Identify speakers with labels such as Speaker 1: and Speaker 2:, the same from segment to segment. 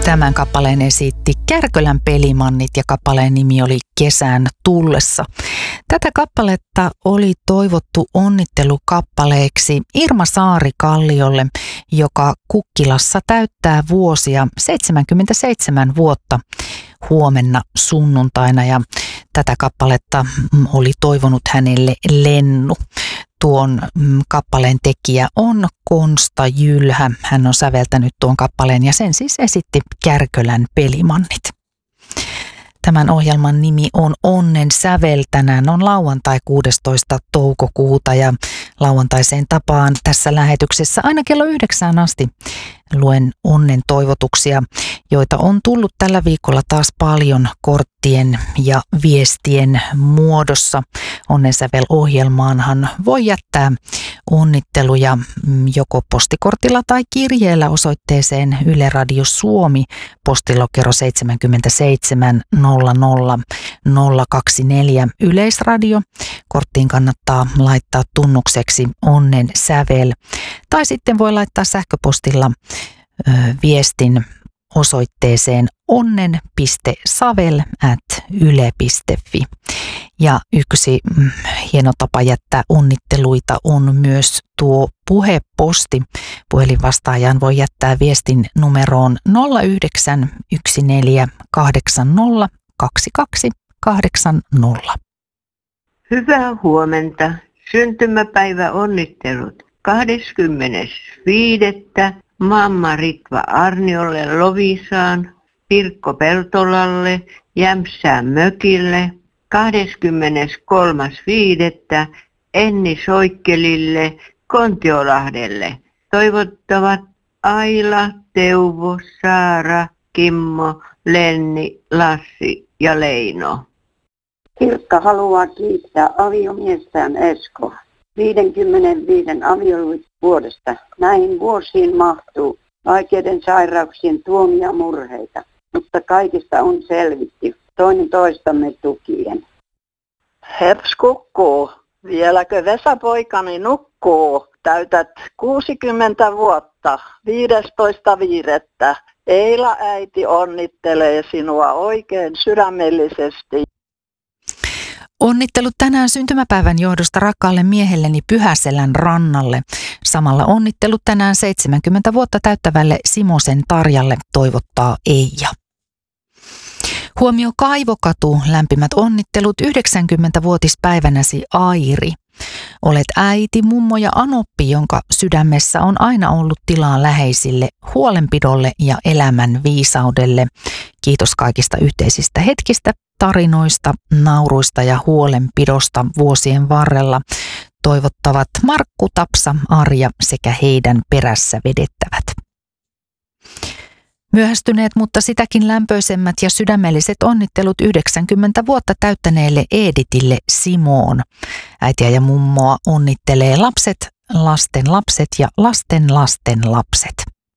Speaker 1: Tämän kappaleen esitti Kärkölän Pelimannit ja kappaleen nimi oli Kesän tullessa. Tätä kappaletta oli toivottu onnittelukappaleeksi Irma Saari-Kalliolle, joka Kukkilassa täyttää vuosia 77 vuotta huomenna sunnuntaina, ja tätä kappaletta oli toivonut hänelle Lennu. Tuon kappaleen tekijä on Konsta Jylhä. Hän on säveltänyt tuon kappaleen ja sen siis esitti Kärkölän Pelimannit. Tämän ohjelman nimi on Onnen sävel. Tänään on lauantai 16. toukokuuta ja lauantaiseen tapaan tässä lähetyksessä aina kello 9 asti luen onnen toivotuksia, joita on tullut tällä viikolla taas paljon korttien ja viestien muodossa. Onnen sävel-ohjelmaanhan voi jättää onnitteluja joko postikortilla tai kirjeellä osoitteeseen Yle Radio Suomi, postilokero 77 00 024 Yleisradio. Korttiin kannattaa laittaa tunnukseksi Onnen sävel. Tai sitten voi laittaa sähköpostilla viestin osoitteeseen onnen.savel@yle.fi. Ja yksi hieno tapa jättää onnitteluita on myös tuo puheposti. Puhelinvastaajaan voi jättää viestin numeroon 0914802280.
Speaker 2: Hyvää huomenta. Syntymäpäivä onnittelut. 25. Mamma Ritva Arniolle Lovisaan, Pirkko Peltolalle, Jämsään mökille. 23.5. Enni Soikkelille, Kontiolahdelle. Toivottavat Aila, Teuvo, Saara, Kimmo, Lenni, Lassi ja Leino.
Speaker 3: Kirkka haluaa kiittää aviomiestään Esko 55 avioliittovuodesta. Näihin vuosiin mahtuu vaikeiden sairauksien tuomia murheita, mutta kaikista on selvitty toinen toistamme tukien.
Speaker 4: Heps kukkuu, vieläkö Vesapoikani nukkuu? Täytät 60 vuotta, 15.5. Eila äiti onnittelee sinua oikein sydämellisesti.
Speaker 1: Onnittelut tänään syntymäpäivän johdosta rakkaalle miehelleni Pyhäselän rannalle. Samalla onnittelut tänään 70 vuotta täyttävälle Simosen Tarjalle, toivottaa Eija. Huomio Kaivokatu, lämpimät onnittelut 90-vuotispäivänäsi Airi. Olet äiti, mummo ja anoppi, jonka sydämessä on aina ollut tilaa läheisille, huolenpidolle ja elämän viisaudelle. Kiitos kaikista yhteisistä hetkistä, tarinoista, nauruista ja huolenpidosta vuosien varrella. Toivottavat Markku, Tapsa, Arja sekä heidän perässä vedettävät. Myöhästyneet, mutta sitäkin lämpöisemmät ja sydämelliset onnittelut 90 vuotta täyttäneelle Editille Simoon. Äitiä ja mummoa onnittelee lapset, lasten lapset ja lasten lasten lapset.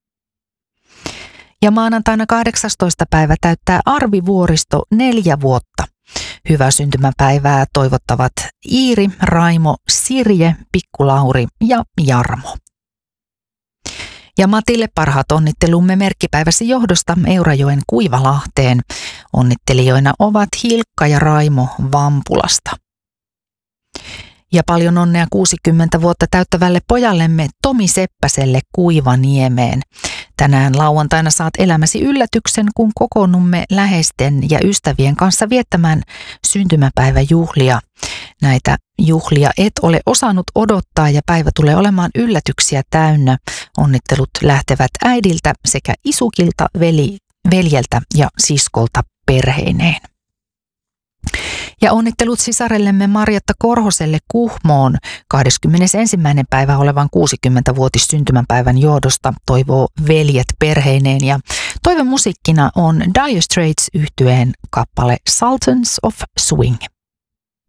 Speaker 1: Ja maanantaina 18. päivä täyttää Arvi Vuoristo 4 vuotta. Hyvää syntymäpäivää toivottavat Iiri, Raimo, Sirje, Pikkulauri ja Jarmo. Ja Matille parhaat onnittelumme merkkipäiväsi johdosta Eurajoen Kuivalahteen. Onnittelijoina ovat Hilkka ja Raimo Vampulasta. Ja paljon onnea 60 vuotta täyttävälle pojallemme Tomi Seppäselle Kuivaniemeen. Tänään lauantaina saat elämäsi yllätyksen, kun kokoonnumme läheisten ja ystävien kanssa viettämään syntymäpäiväjuhlia. Näitä juhlia et ole osannut odottaa ja päivä tulee olemaan yllätyksiä täynnä. Onnittelut lähtevät äidiltä sekä isukilta, veljeltä ja siskolta perheineen. Ja onnittelut sisarellemme Marjatta Korhoselle Kuhmoon 21. päivä olevan 60-vuotis syntymäpäivän johdosta, toivoo veljet perheineen. Ja toivon musiikkina on Dire Straits -yhtyeen kappale Sultans of Swing.